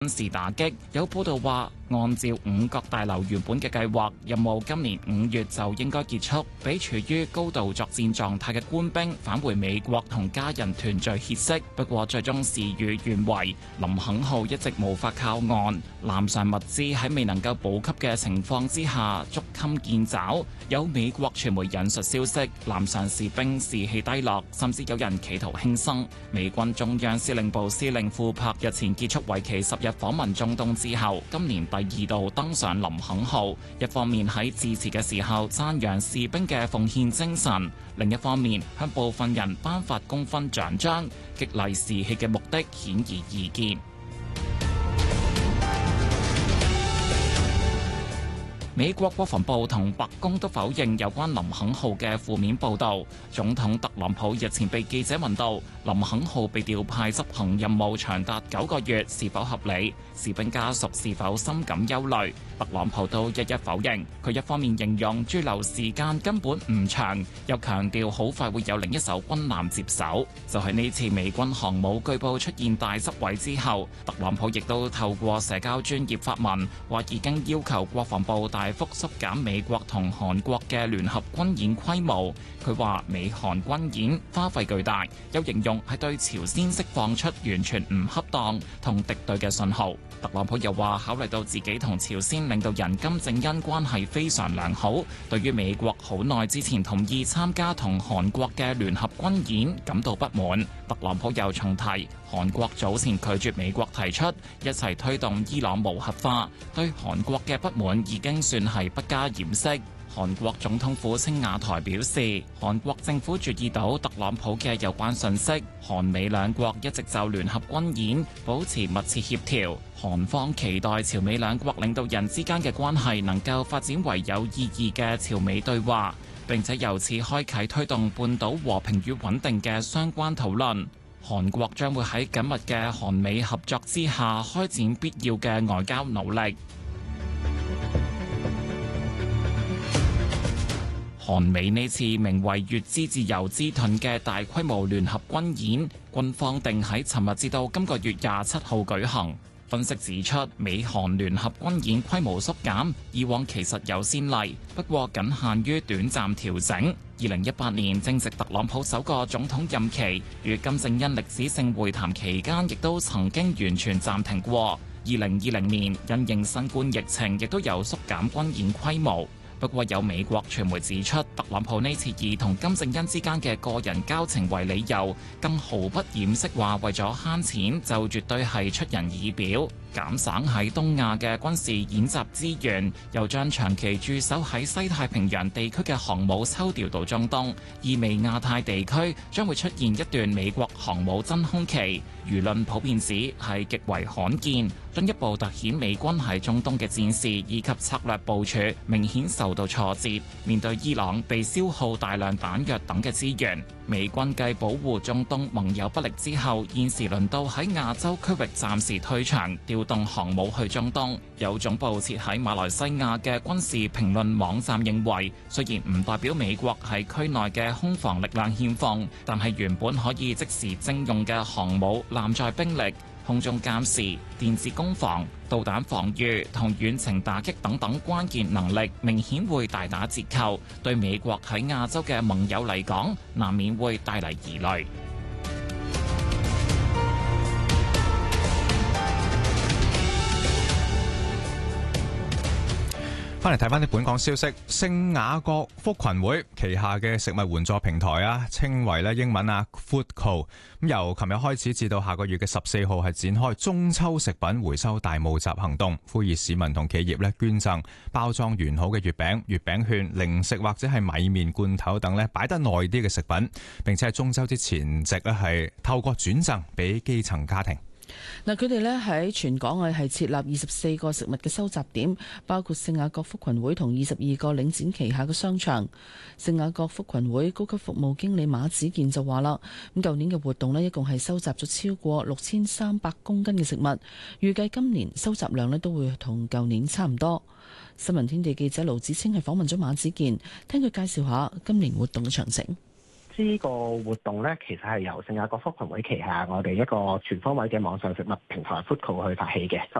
軍事打擊。有報道話，按照五角大樓原本嘅計劃，任務今年5月就應該結束，俾處於高度作戰狀態嘅官兵返回美國同家人團聚歇息。不過最終事與願違，林肯號一直無法靠岸，艦上物資喺未能夠補給嘅情況之下捉襟見肘。有美國傳媒引述消息，艦上士兵士氣低落，甚至有人企圖輕生。美軍中央司令部司令庫珀日前結束為期10日訪問中東之後，今年第2度登上林肯號，一方面喺致辭嘅時候讚揚士兵嘅奉獻精神，另一方面向部分人頒發功勳獎章，激勵士氣嘅目的顯而易見。美國國防部同白宮都否認有關林肯號嘅負面報導。總統特朗普日前被記者問到林肯號被調派執行任務長達9個月是否合理，士兵家屬是否深感憂慮，特朗普都一一否認。佢一方面形容駐留時間根本唔長，又強調好快會有另一艘軍艦接手。就係呢次美軍航母據報出現大執位之後，特朗普亦都透過社交專頁發文，話已經要求國防部大幅縮減美國同韓國嘅聯合軍演規模。佢話美韓軍演花費巨大，又形容係對朝鮮釋放出完全唔恰當同敵對嘅信號。特朗普又話考慮到自己同朝鮮領導人金正恩關係非常良好，對於美國好耐之前同意參加同韓國嘅聯合軍演感到不滿。特朗普又重提韓國早前拒絕美國提出一齊推動伊朗無核化，對韓國嘅不滿已經算係不加掩飾。韓國總統府青瓦台表示，韓國政府注意到特朗普嘅有關信息，韓美兩國一直就聯合軍演保持密切協調，韓方期待朝美兩國領導人之間嘅關係能夠發展為有意義嘅朝美對話，並且由此開啟推動半島和平與穩定嘅相關討論。韓國將會喺緊密嘅韓美合作之下開展必要嘅外交努力。韓美呢次名為乙支自由之盾嘅大規模聯合軍演，軍方定喺尋日至到今個月27號舉行。分析指出，美韓聯合軍演規模縮減，以往其實有先例，不過僅限於短暫調整。2018年正值特朗普首個總統任期，與金正恩歷史性會談期間，亦都曾經完全暫停過。2020年因應新冠疫情，亦都有縮減軍演規模。不過有美國傳媒指出，特朗普呢次以同金正恩之間嘅個人交情為理由，更毫不掩飾話為咗慳錢，就絕對係出人意表，減省喺東亞嘅軍事演習資源，又將長期駐守喺西太平洋地區嘅航母抽調到中東，意味亞太地區將會出現一段美國航母真空期。輿論普遍指係極為罕見，進一步凸顯美軍喺中東嘅戰事以及策略部署明顯受到挫折。面對伊朗被消耗大量彈藥等嘅資源，美軍繼保護中東盟友不力之後，現時輪到喺亞洲區域暫時退場，調動航母去中東。有總部設喺馬來西亞嘅軍事評論網站認為，雖然唔代表美國喺區內嘅空防力量欠奉，但係原本可以即時徵用嘅航母艦載兵力、空中監視、電子攻防、導彈防禦同遠程打擊等等關鍵能力，明顯會大打折扣，對美國喺亞洲嘅盟友嚟講，難免會帶嚟疑慮。 翻嚟睇翻啲本港消息，聖雅各福群會旗下嘅食物援助平台啊，稱為咧英文啊 Foodco， 咁由琴日開始至到下個月嘅14號係展開中秋食品回收大募集行動，呼籲市民同企業咧捐贈包裝完好嘅月餅、月餅券、零食或者係米麵罐頭等咧擺得耐啲嘅食品，並且喺中秋之前夕咧係透過轉贈俾基層家庭。 嗱，佢哋咧喺全港係設立24個食物嘅收集點，包括聖雅各福群會同22個領展旗下嘅商場。聖雅各福群會高級服務經理馬子健就話啦，咁舊年嘅活動咧一共係收集咗超過6300公斤嘅食物，預計今年收集量咧都會同舊年差唔多。新聞天地記者盧子清係訪問咗馬子健，聽佢介紹下今年活動嘅詳情。 呢個活動咧，其實係由聖雅各福群會旗下我哋一個全方位嘅網上食物平台 Foodco 去發起嘅。